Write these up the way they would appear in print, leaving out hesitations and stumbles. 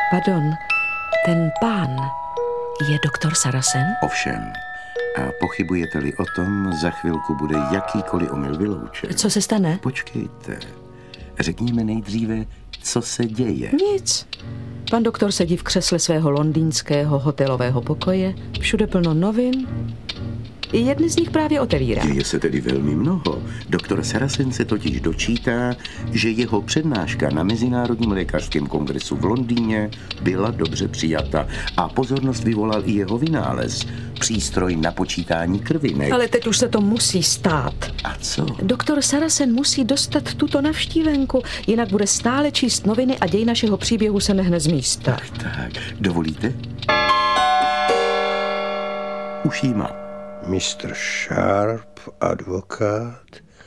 Pardon, ten pán je doktor Saracen? Ovšem. A pochybujete-li o tom, za chvilku bude jakýkoliv omyl vyloučen. Co se stane? Počkejte. Řekněme nejdříve, co se děje. Nic. Pan doktor sedí v křesle svého londýnského hotelového pokoje. Všude plno novin. I jedny z nich právě otevírá. Děje se tedy velmi mnoho. Doktor Saracen se totiž dočítá, že jeho přednáška na Mezinárodním lékařském kongresu v Londýně byla dobře přijata a pozornost vyvolal i jeho vynález. Přístroj na počítání krvinek. Ale teď už se to musí stát. A co? Doktor Saracen musí dostat tuto navštívenku, jinak bude stále číst noviny a děj našeho příběhu se nehne z místa. Tak, dovolíte? Už jí má. Mr. Sharp, advokát,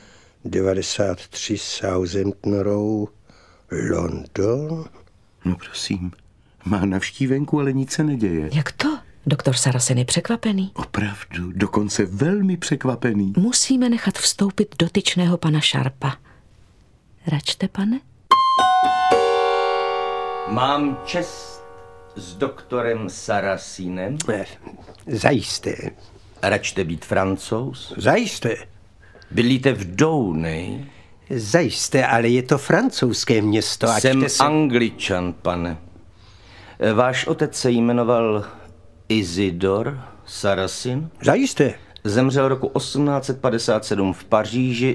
93 Southampton Row, London. No prosím, má navštívenku, ale nic se neděje. Jak to? Doktor Saracen je překvapený. Opravdu, dokonce velmi překvapený. Musíme nechat vstoupit dotyčného pana Sharpa. Račte, pane? Mám čest s doktorem Saracinem. Zajisté. Račte být Francouz. Zajisté. Bydlíte v Downey. Zajisté, ale je to francouzské město. Jsem Angličan, pane. Váš otec se jmenoval Isidor Saracen. Zajisté. Zemřel roku 1857 v Paříži.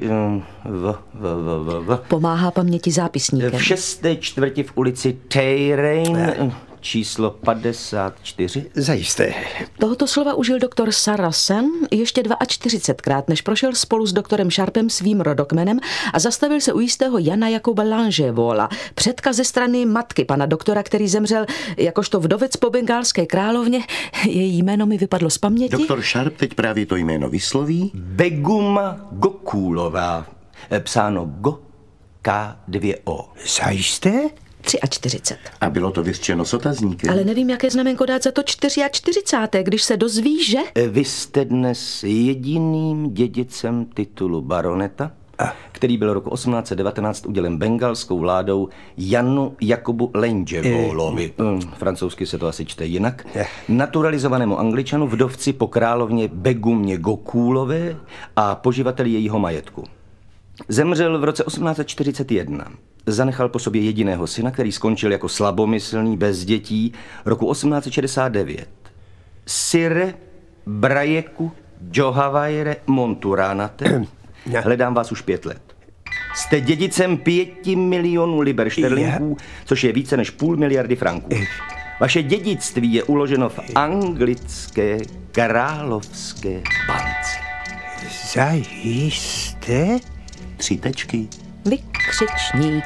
Pomáhá paměti zápisníkem. V 6. čtvrti v ulici Tejrein, číslo 54. Zajisté. Tohoto slova užil doktor Saracen ještě 42krát, než prošel spolu s doktorem Sharpem svým rodokmenem a zastavil se u jistého Jana Jakuba Langevola, předka ze strany matky pana doktora, který zemřel jakožto vdovec po bengálské královně. Její jméno mi vypadlo z paměti. Doktor Sharp teď právě to jméno vysloví. Beguma Gokulová. Psáno Go, K2O. Zajisté? 43. A bylo to vyřčeno s otazníkem. Ale nevím, jaké znamenko dát za to 44, když se dozví, že... Vy jste dnes jediným dědicem titulu baroneta, který byl roku 1819 udělen bengalskou vládou Janu Jakubu Langevolovi. Francouzsky se to asi čte jinak. Naturalizovanému Angličanu, vdovci po královně Begumě Gokulové a poživateli jejího majetku. Zemřel v roce 1841. Zanechal po sobě jediného syna, který skončil jako slabomyslný bez dětí roku 1869. Sire Brajeku Johavaire Monturanate. Hledám vás už 5 let. Jste dědicem 5 milionů liber šterlinků, což je více než 500 miliardy franků. Vaše dědictví je uloženo v anglické královské bance. Zajisté? 3 tečky. Vykřičník.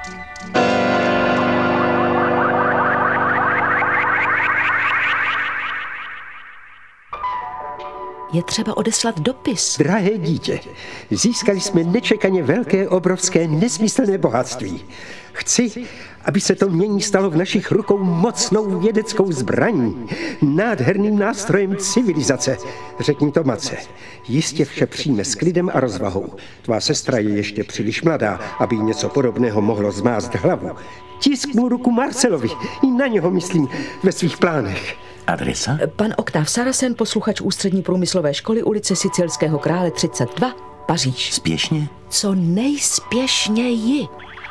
Je třeba odeslat dopis. Drahé dítě, získali jsme nečekaně velké, obrovské, nesmyslné bohatství. Chci, aby se to mění stalo v našich rukou mocnou vědeckou zbraní, nádherným nástrojem civilizace. Řekni to matce. Jistě vše přijme s klidem a rozvahou. Tvá sestra je ještě příliš mladá, aby jí něco podobného mohlo zmást hlavu. Tisknu ruku Marcelovi, i na něho myslím ve svých plánech. Adresa? Pan Oktáv Saracen, posluchač Ústřední průmyslové školy, ulice Sicilského krále 32, Paříž. Spěšně? Co nejspěšněji.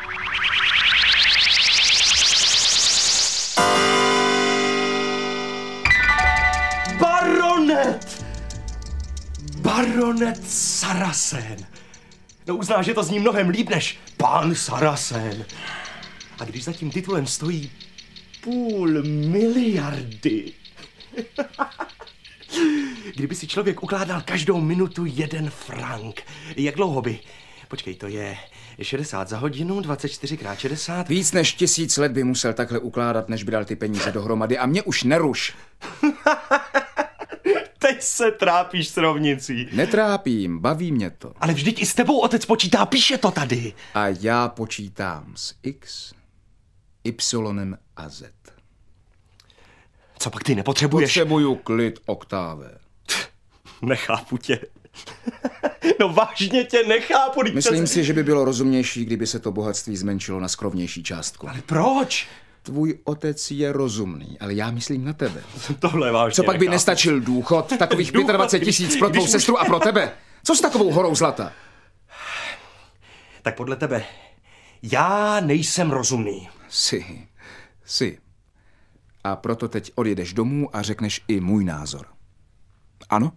Baronet Saracen. No uzná, že to zní mnohem líp než pán Saracen. A když za tím titulem stojí 500 miliardy. Kdyby si člověk ukládal každou minutu 1 frank, jak dlouho by? Počkej, to je 60 za hodinu, 24 x 60. Víc než 1000 let by musel takhle ukládat, než by dal ty peníze dohromady. A mě už neruš. Teď se trápíš s rovnicí. Netrápím, baví mě to. Ale vždyť i s tebou otec počítá, píše to tady. A já počítám s X, Y a Z. Co pak ty nepotřebuješ? Potřebuju klid, Oktáve. Nechápu tě. No vážně tě nechápu. Myslím si, že by bylo rozumnější, kdyby se to bohatství zmenšilo na skromnější částku. Ale proč? Tvůj otec je rozumný, ale já myslím na tebe. Tohle vážně Co pak by nechápu. nestačil důchod? Takových Důchod, 25 000 pro tvou sestru a pro tebe? Co s takovou horou zlata? Tak podle tebe, já nejsem rozumný. Jsi. A proto teď odjedeš domů a řekneš i můj názor. Ano?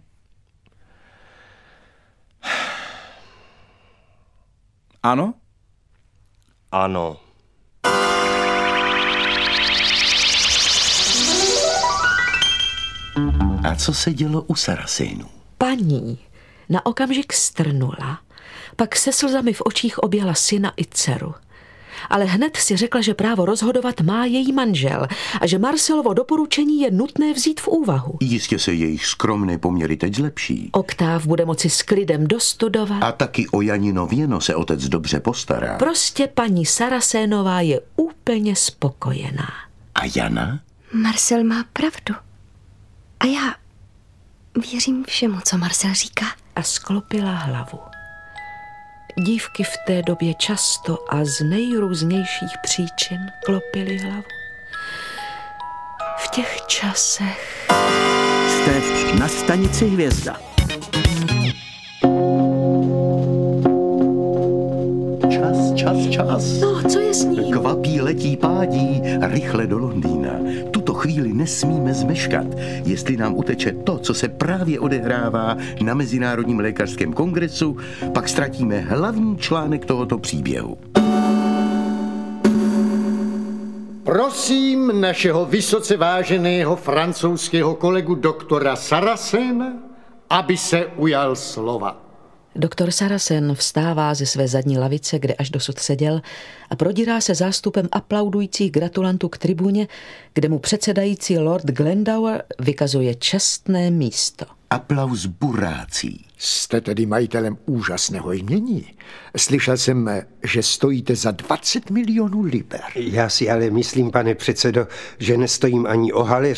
Ano? Ano. A co se dělo u Sarasénů? Paní na okamžik strnula, pak se slzami v očích objala syna i dceru. Ale hned si řekla, že právo rozhodovat má její manžel a že Marcelovo doporučení je nutné vzít v úvahu. Jistě se jejich skromné poměry teď zlepší. Oktáv bude moci s klidem dostudovat. A taky o Janino věno se otec dobře postará. Prostě paní Sarasénová je úplně spokojená. A Jana? Marcel má pravdu. A já věřím všemu, co Marcel říká. A sklopila hlavu. Dívky v té době často a z nejrůznějších příčin klopily hlavu. V těch časech... Jste na stanici Hvězda. Čas. No, co je s ním? Kvapí, letí, pádí, rychle do Londýna. Tuto chvíli nesmíme zmeškat. Jestli nám uteče to, co se právě odehrává na Mezinárodním lékařském kongresu, pak ztratíme hlavní článek tohoto příběhu. Prosím našeho vysoce váženého francouzského kolegu doktora Sarasena, aby se ujal slova. Doktor Sarasen vstává ze své zadní lavice, kde až dosud seděl, a prodírá se zástupem aplaudujících gratulantů k tribuně, kde mu předsedající Lord Glendower vykazuje čestné místo. Aplaus burácí. Jste tedy majitelem úžasného jmění. Slyšel jsem, že stojíte za 20 milionů liber. Já si ale myslím, pane předsedo, že nestojím ani o haléř